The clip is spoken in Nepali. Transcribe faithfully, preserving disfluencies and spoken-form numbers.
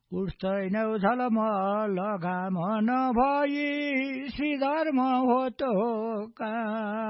उठ्दैनौ झलमल घाम नभई श्रीधर्म हो तो काम।